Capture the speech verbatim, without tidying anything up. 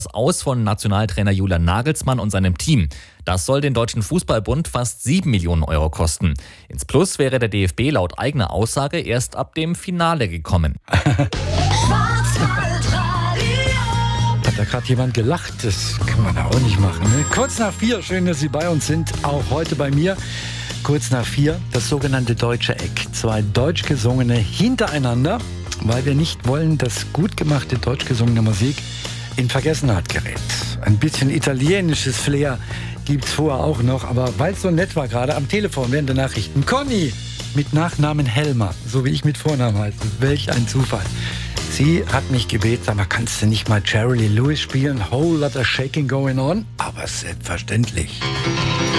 Aus von Nationaltrainer Julian Nagelsmann und seinem Team. Das soll den Deutschen Fußballbund fast sieben Millionen Euro kosten. Ins Plus wäre der D F B laut eigener Aussage erst ab dem Finale gekommen. Hat da gerade jemand gelacht? Das kann man auch nicht machen. Ne? Kurz nach vier, schön, dass Sie bei uns sind, auch heute bei mir. Kurz nach vier, das sogenannte Deutsche Eck. Zwei deutsch gesungene hintereinander, weil wir nicht wollen, dass gut gemachte deutsch gesungene Musik in Vergessenheit gerät. Ein bisschen italienisches Flair gibt's vorher auch noch, aber weil es so nett war gerade am Telefon während der Nachrichten. Conny mit Nachnamen Helmer, so wie ich mit Vornamen heiße. Welch ein Zufall. Sie hat mich gebeten, sag mal, kannst du nicht mal Jerry Lee Lewis spielen? Whole lot of shaking going on? Aber selbstverständlich.